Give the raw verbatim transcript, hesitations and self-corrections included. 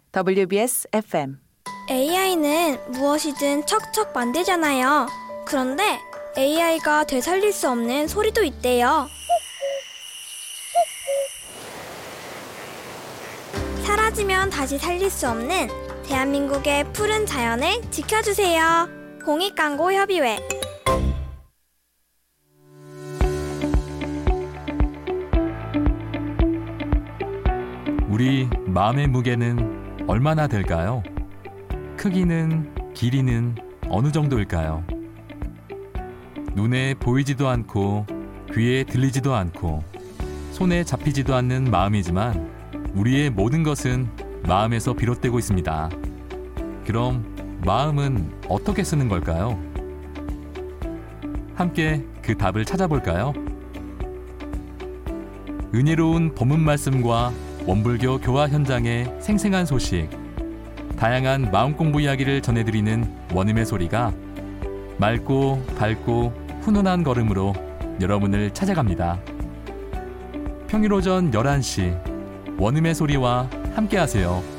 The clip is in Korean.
더블유비에스 에프엠. 에이아이는 무엇이든 척척 만들잖아요. 그런데 에이아이가 되살릴 수 없는 소리도 있대요. 사라지면 다시 살릴 수 없는 대한민국의 푸른 자연을 지켜주세요. 공익광고협의회. 우리 마음의 무게는 얼마나 될까요? 크기는, 길이는 어느 정도일까요? 눈에 보이지도 않고 귀에 들리지도 않고 손에 잡히지도 않는 마음이지만 우리의 모든 것은 마음에서 비롯되고 있습니다. 그럼 마음은 어떻게 쓰는 걸까요? 함께 그 답을 찾아볼까요? 은혜로운 법문 말씀과 원불교 교화 현장의 생생한 소식, 다양한 마음공부 이야기를 전해드리는 원음의 소리가 맑고 밝고 훈훈한 걸음으로 여러분을 찾아갑니다. 평일 오전 열한 시 원음의 소리와 함께하세요.